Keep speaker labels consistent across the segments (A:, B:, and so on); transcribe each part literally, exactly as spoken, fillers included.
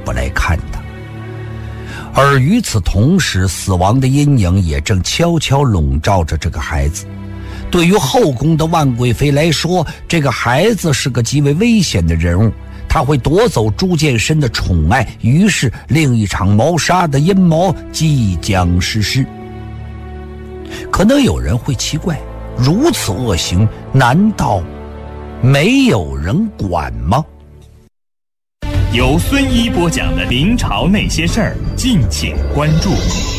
A: 不来看他。而与此同时，死亡的阴影也正悄悄笼罩着这个孩子。对于后宫的万贵妃来说，这个孩子是个极为危险的人物，他会夺走朱见深的宠爱，于是另一场谋杀的阴谋即将实施。可能有人会奇怪，如此恶行，难道没有人管吗？
B: 由孙一播讲的明朝那些事儿，敬请关注。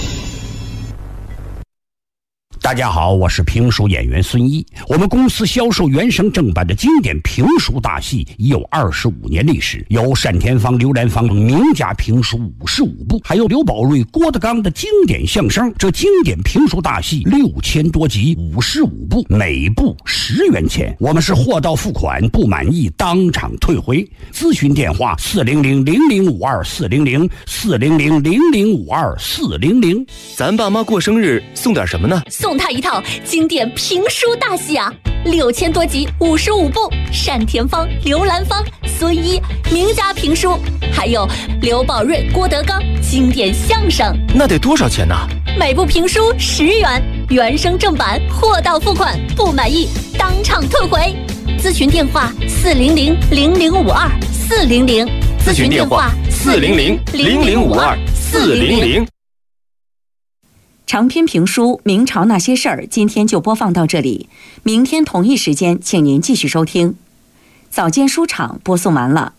C: 大家好，我是评书演员孙一。我们公司销售原声正版的经典评书大戏已有二十五年历史，有单田芳、刘兰芳名家评书五十五部，还有刘宝瑞、郭德纲的经典相声。这经典评书大戏六千多集，五十五部，每部十元钱。我们是货到付款，不满意当场退回。咨询电话：四零零零零五二四零零四零零零零五二四零零。
D: 咱爸妈过生日送点什么呢？
E: 送他一套经典评书大戏啊，六千多集，五十五部，单田芳、刘兰芳、孙一名家评书，还有刘宝瑞、郭德纲经典相声。
D: 那得多少钱呢？
E: 每部评书十元，原声正版，货到付款，不满意当场退回。咨询电话：四零零零零五二四零零。
D: 咨询电话：四零零零零五二四零零。
F: 长篇评书《明朝那些事儿》今天就播放到这里，明天同一时间请您继续收听。早间书场播送完了。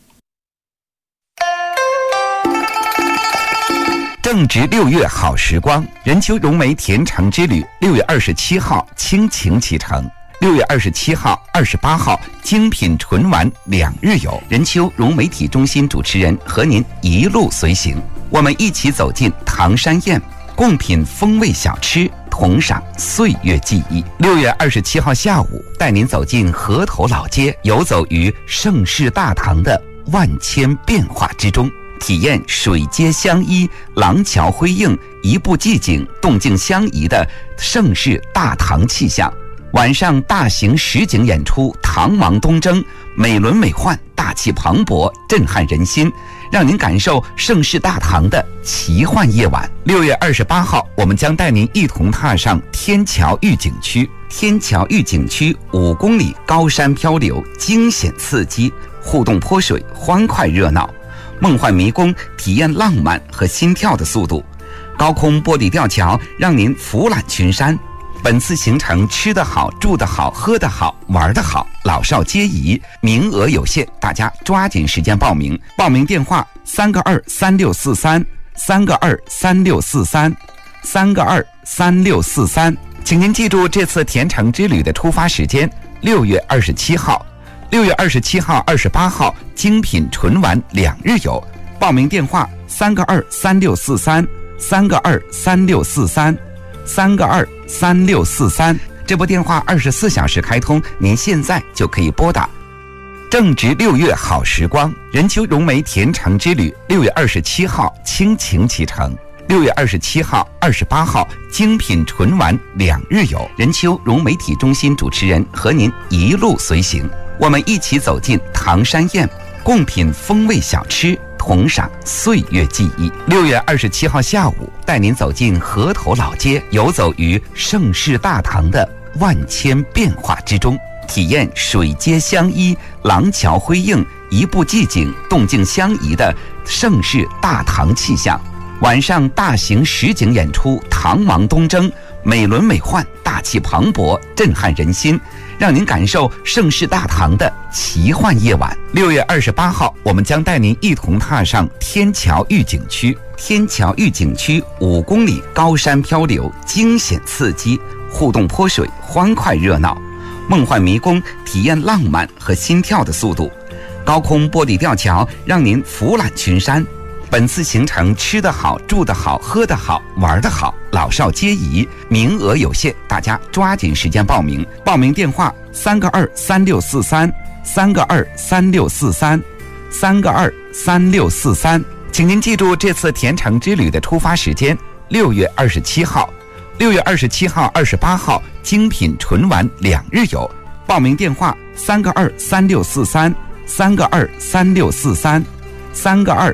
G: 正值六月好时光，任丘荣梅甜橙之旅六月二十七号倾情启程，六月二十七号、二十八号精品纯玩两日游。任丘融媒体中心主持人和您一路随行，我们一起走进唐山宴，共品风味小吃，同赏岁月记忆。六月二十七号下午，带您走进河头老街，游走于盛世大唐的万千变化之中，体验水街相依、廊桥辉映、一步寂静、动静相宜的盛世大唐气象。晚上大型实景演出《唐王东征》，美轮美奂，大气磅礴，震撼人心，让您感受盛世大唐的奇幻夜晚。六月二十八号，我们将带您一同踏上天桥峪景区。天桥峪景区五公里高山漂流，惊险刺激，互动泼水，欢快热闹。梦幻迷宫，体验浪漫和心跳的速度。高空玻璃吊桥，让您俯览群山。本次行程吃得好，住得好，喝得好，玩得好，老少皆宜，名额有限，大家抓紧时间报名。报名电话：三个二三六四三，三个二三六四三，三个二三六四三。请您记住这次甜橙之旅的出发时间：六月二十七号，六月二十七号、二十八号精品纯玩两日游。报名电话：三个二三六四三，三个二三六四三。三个二三六四三，这部电话二十四小时开通，您现在就可以拨打。正值六月好时光，任丘荣梅甜橙之旅六月二十七号倾情启程，六月二十七号、二十八号精品纯玩两日游。任丘融媒体中心主持人和您一路随行，我们一起走进唐山宴，共品风味小吃，同赏岁月记忆。六月二十七号下午，带您走进河头老街，游走于盛世大唐的万千变化之中，体验水街相依、廊桥辉映、一步寂静、动静相宜的盛世大唐气象。晚上大型实景演出《唐王东征》，美轮美奂，大气磅礴，震撼人心，让您感受盛世大唐的奇幻夜晚。六月二十八号，我们将带您一同踏上天桥峪景区。天桥峪景区五公里高山漂流，惊险刺激，互动泼水，欢快热闹。梦幻迷宫，体验浪漫和心跳的速度。高空玻璃吊桥，让您俯览群山。本次行程吃得好，住得好，喝得好，玩得好，老少皆宜，名额有限，大家抓紧时间报名。报名电话：三个二三六四三，三个二三六四三，三个二三六四三。请您记住这次甜橙之旅的出发时间：六月二十七号，六月二十七号、二十八号精品纯玩两日游。报名电话：三个二三六四三，三个二三六四三，三个二